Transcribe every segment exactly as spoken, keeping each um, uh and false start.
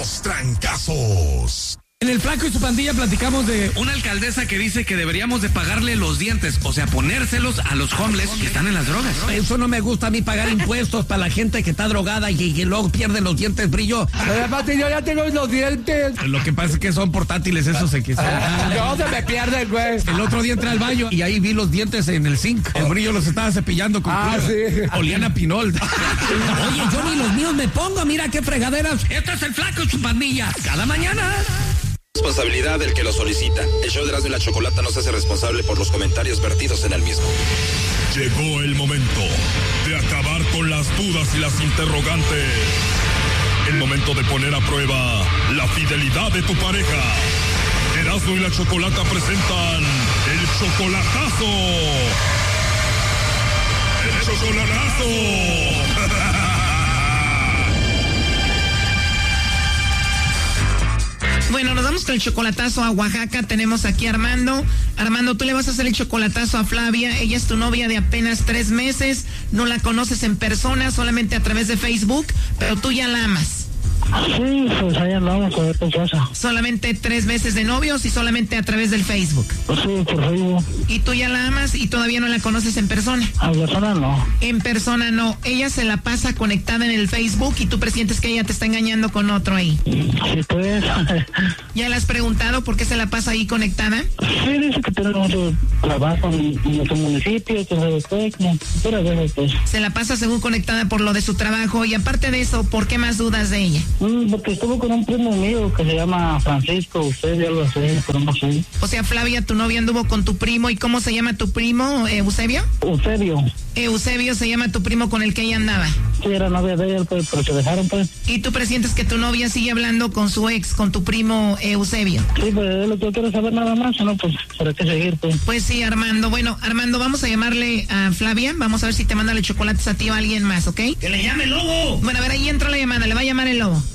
Los Trancazos. En el Flaco y su pandilla platicamos de una alcaldesa que dice que deberíamos de pagarle los dientes, o sea, ponérselos a los homeless que están en las drogas. Eso no me gusta a mí, pagar impuestos para la gente que está drogada y que luego pierde los dientes brillo. Además, yo ya tengo los dientes. Lo que pasa es que son portátiles, esos se que No, se me pierden, güey. El otro día entré al baño y ahí vi los dientes en el zinc. El brillo los estaba cepillando con Ah, cuidado. sí. Olían a pinol. Oye, yo ni los míos me pongo, mira qué fregaderas. Este es el Flaco y su pandilla. Cada mañana. Responsabilidad del que lo solicita. El show de Erasmo y la Chocolata no se hace responsable por los comentarios vertidos en el mismo. Llegó el momento de acabar con las dudas y las interrogantes. El momento de poner a prueba la fidelidad de tu pareja. Erasmo y la Chocolata presentan el chocolatazo. El chocolatazo. Bueno, nos vamos con el chocolatazo a Oaxaca. Tenemos aquí a Armando. Armando, tú le vas a hacer el chocolatazo a Flavia. Ella es tu novia de apenas tres meses. No la conoces en persona, solamente a través de Facebook, pero tú ya la amas. Sí, pues ahí andamos a ver qué pasa. Solamente tres meses de novios y solamente a través del Facebook. Sí, por Facebook. Y tú ya la amas y todavía no la conoces en persona. En persona no. En persona no. Ella se la pasa conectada en el Facebook y tú presientes que ella te está engañando con otro ahí. Sí, pues. ¿Ya le has preguntado por qué se la pasa ahí conectada? Sí, dice que tiene mucho trabajo en, en nuestro municipio, que se después, como pura veces, pues. Se la pasa según conectada por lo de su trabajo y aparte de eso, ¿por qué más dudas de ella? Mm, porque estuvo con un primo mío que se llama Francisco, usted ya lo sé, pero no sé. O sea, Flavia, tu novia anduvo con tu primo. ¿Y cómo se llama tu primo, eh, Eusebio? Eusebio. Eusebio se llama tu primo con el que ella andaba. Sí, era novia de él, pues, pero se dejaron, pues. ¿Y tú presientes que tu novia sigue hablando con su ex, con tu primo Eusebio? Sí, pues es lo que yo quiero saber nada más, ¿no? Pues, ¿para qué seguir, pues? Pues sí, Armando. Bueno, Armando, vamos a llamarle a Flavia. Vamos a ver si te manda los chocolates a ti o a alguien más, ¿ok? ¡Que le llame el lobo! Bueno, a ver, ahí entra la llamada. Le va a llamar el lobo.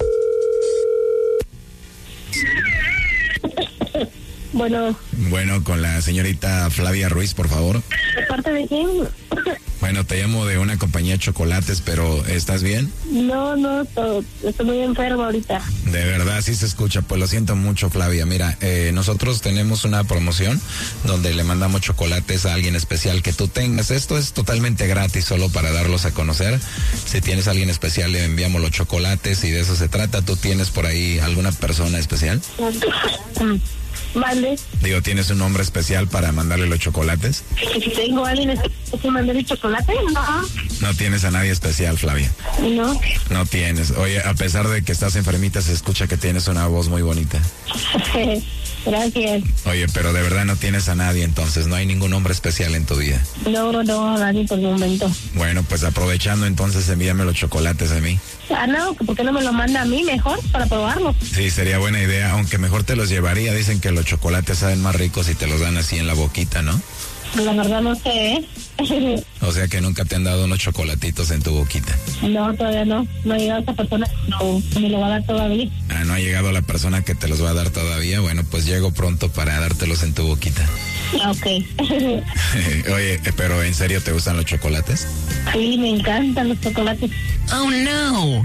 Bueno. Bueno, con la señorita Flavia Ruiz, por favor. ¿De parte de quién? Bueno, te llamo de una compañía de chocolates, pero ¿estás bien? No, no, to- estoy muy enferma ahorita. De verdad, sí se escucha. Pues lo siento mucho, Flavia. Mira, eh, nosotros tenemos una promoción donde le mandamos chocolates a alguien especial que tú tengas. Esto es totalmente gratis, solo para darlos a conocer. Si tienes a alguien especial, le enviamos los chocolates y de eso se trata. ¿Tú tienes por ahí alguna persona especial? Mande. Digo, ¿tienes un nombre especial para mandarle los chocolates? Si tengo a alguien que mandarle chocolate, no. No tienes a nadie especial, Flavia. No. No tienes. Oye, a pesar de que estás enfermita, se escucha que tienes una voz muy bonita. Gracias. Oye, pero de verdad no tienes a nadie, entonces no hay ningún hombre especial en tu vida. No, no, no, nadie por el momento. Bueno, pues aprovechando, entonces envíame los chocolates a mí. Ah, no, ¿por qué no me lo manda a mí mejor para probarlo? Sí, sería buena idea, aunque mejor te los llevaría. Dicen que los chocolates saben más ricos si te los dan así en la boquita, ¿no? La verdad no sé, ¿eh? O sea que nunca te han dado unos chocolatitos en tu boquita. No, todavía no. No ha llegado esa persona. No, me lo va a dar todavía. Ah, no ha llegado la persona que te los va a dar todavía. Bueno, pues llego pronto para dártelos en tu boquita. Ok. Oye, pero ¿en serio te gustan los chocolates? Sí, me encantan los chocolates. Oh, no.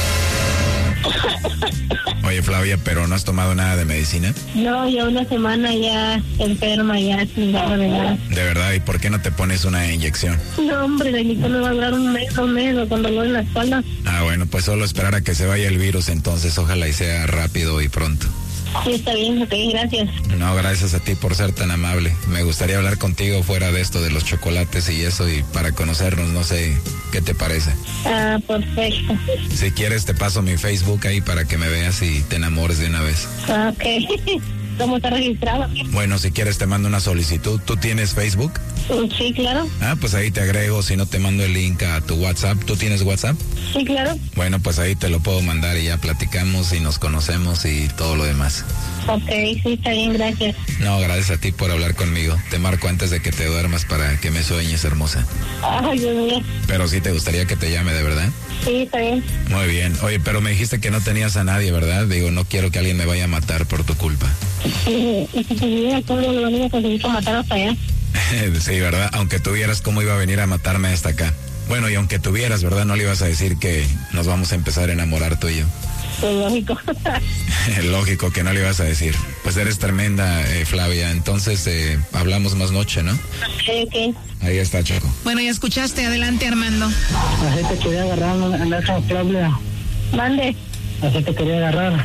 Oye, Flavia, ¿pero no has tomado nada de medicina? No, ya una semana ya enferma, ya sin ganas de nada. De verdad, ¿y por qué no te pones una inyección? No, hombre, la inyección me va a durar un mes, un mes, o con dolor en la espalda. Ah, bueno, pues solo esperar a que se vaya el virus, entonces ojalá y sea rápido y pronto. Sí, está bien, ok, gracias. No, gracias a ti por ser tan amable. Me gustaría hablar contigo fuera de esto de los chocolates y eso, y para conocernos, no sé, ¿qué te parece? Ah, perfecto. Si quieres te paso mi Facebook ahí para que me veas y te enamores de una vez. Ah, ok. ¿Cómo está registrado? Bueno, si quieres te mando una solicitud. ¿Tú tienes Facebook? Sí, claro. Ah, pues ahí te agrego, si no te mando el link a tu WhatsApp. ¿Tú tienes WhatsApp? Sí, claro. Bueno, pues ahí te lo puedo mandar y ya platicamos y nos conocemos y todo lo demás. Ok, sí, está bien, gracias. No, gracias a ti por hablar conmigo. Te marco antes de que te duermas para que me sueñes, hermosa. Ay, Dios mío. Pero sí te gustaría que te llame, ¿de verdad? Sí, está bien. Muy bien. Oye, pero me dijiste que no tenías a nadie, ¿verdad? Digo, no quiero que alguien me vaya a matar por tu culpa. Sí, y si tuviera todo lo venía a conseguir para matar hasta allá. Sí, ¿verdad? Aunque tuvieras, ¿cómo iba a venir a matarme hasta acá? Bueno, y aunque tuvieras, ¿verdad? No le ibas a decir que nos vamos a empezar a enamorar tú y yo. Pues lógico. Lógico que no le ibas a decir. Pues eres tremenda, eh, Flavia. Entonces, eh, hablamos más noche, ¿no? ¿Qué, qué? Ahí está, Choco. Bueno, ya escuchaste. Adelante, Armando. Así te quería agarrar en esa Flavia. Mande. Así te quería agarrar.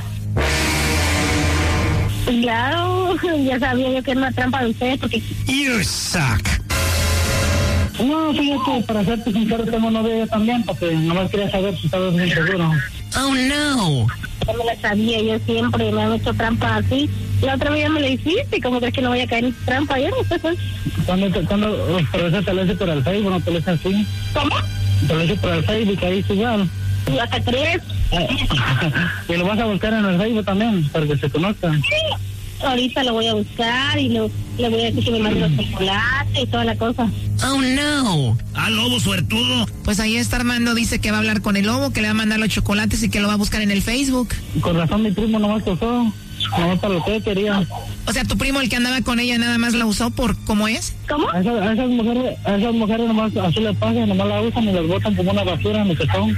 Claro, ya sabía yo que era una trampa de usted, porque... You suck. No, fíjate, para serte sincero, tengo novia yo también, porque nomás quería saber si estabas muy seguro. Oh, no. Ya me la sabía, yo siempre me han hecho trampa así. La otra vez ya me la hiciste, como crees que no voy a caer en trampa yo? ¿Cuándo, cuando, pero eso te lo hice por el Facebook, no te lo hice así? ¿Cómo? Te lo hice por el Facebook, ahí es igual. ¿Y hasta crees? Y lo vas a buscar en el Facebook también, para que se conozcan. Sí. Ahorita lo voy a buscar y lo, le voy a decir que me mande los chocolates y toda la cosa. Oh, no. Ah, lobo suertudo. Pues ahí está Armando, dice que va a hablar con el lobo, que le va a mandar los chocolates y que lo va a buscar en el Facebook. Con razón mi primo nomás tocó, nomás para lo que quería. O sea, tu primo, el que andaba con ella, nada más la usó por cómo es. ¿Cómo? A esas, a esas mujeres, a esas mujeres nomás así les pasa, nomás la usan y las botan como una basura en el cajón.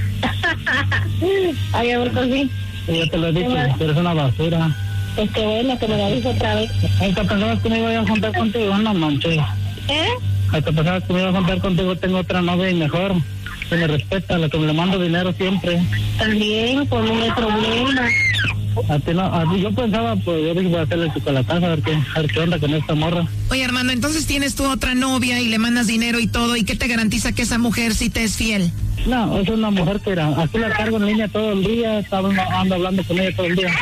Ay, a ver, pues sí. Ya te lo he dicho, pero es una basura. Pues qué bueno que me lo dices otra vez. Hasta pensabas que me iba a juntar contigo, no manches. ¿Eh? Hasta pensabas que me iba a juntar contigo, tengo otra novia y mejor. Que me respeta, la que me le mando dinero siempre. También, pues no hay problema. A ti no, a ti yo pensaba, pues yo dije voy a hacerle chocolatazo a ver qué, a ver qué onda con esta morra. Oye, Armando, entonces tienes tú otra novia y le mandas dinero y todo, ¿y qué te garantiza que esa mujer sí te es fiel? No, es una mujer que era, aquí la cargo en línea todo el día, estaba, ando hablando con ella todo el día.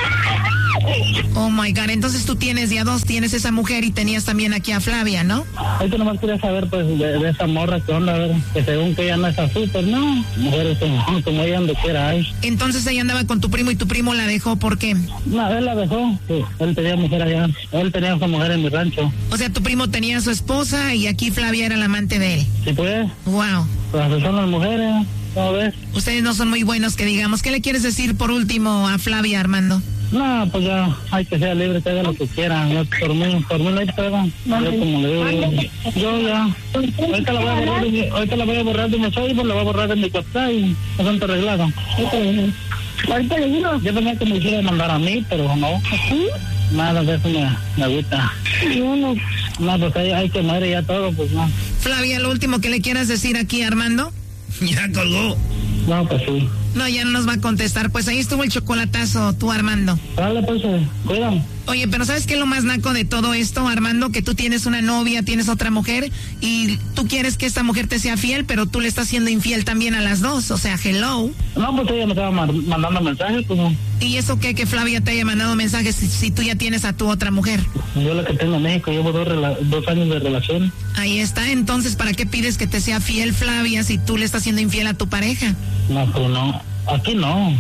Oh my God, entonces tú tienes ya dos, tienes esa mujer y tenías también aquí a Flavia, ¿no? Ahorita nomás quería saber, pues, de, de esa morra, qué onda, a ver, que según que ella no es así, pues no, mujeres como, como ella donde quiera hay. Entonces ella andaba con tu primo y tu primo la dejó, ¿por qué? No, él la dejó, sí, él tenía mujer allá, él tenía a su mujer en mi rancho. O sea, tu primo tenía a su esposa y aquí Flavia era la amante de él. Sí, pues. Wow. Pues así son las mujeres, ¿cómo ves? Ustedes no son muy buenos, que digamos. ¿Qué le quieres decir por último a Flavia, Armando? No, pues ya, hay que ser libre, que haga lo que quiera. Yo, por mí, por mí no hay prueba. Yo como le digo, yo, yo ya, ahorita la voy a borrar de mi, ahorita la voy a borrar de mi Facebook, la voy a borrar de mi WhatsApp y asunto arreglado. Ahorita le digo. Yo tenía que me quisiera mandar a mí, pero no. Nada de eso me, me agüita. No, no. No, pues hay, hay que madre ya todo, pues no. Flavia, lo último que le quieras decir aquí, Armando. Ya colgó. No, pues sí. No, ya no nos va a contestar. Pues ahí estuvo el chocolatazo, tú, Armando. Dale, pues, eh, cuídame. Oye, pero ¿sabes qué es lo más naco de todo esto, Armando? Que tú tienes una novia, tienes otra mujer y tú quieres que esta mujer te sea fiel, pero tú le estás siendo infiel también a las dos. O sea, hello. No, pues ella me estaba mandando mensajes, pues no. ¿Y eso qué? Que Flavia te haya mandado mensajes si, si tú ya tienes a tu otra mujer. Yo la que tengo en México, llevo dos, rela- dos años de relación. Ahí está. Entonces, ¿para qué pides que te sea fiel, Flavia, si tú le estás siendo infiel a tu pareja? No, pues no. Aquí no.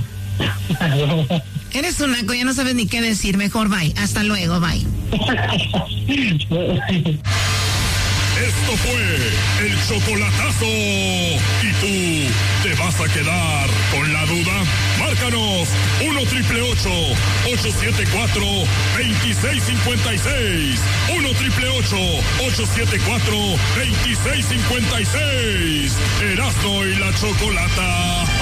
Eres un naco, ya no sabes ni qué decir. Mejor bye. Hasta luego, bye. Esto fue el chocolatazo. ¿Y tú te vas a quedar con la duda? Márcanos uno triple ocho, ocho siete cuatro, dos seis cinco seis. uno triple ocho, ocho siete cuatro, dos seis cinco seis. Erasmo y la Chocolata.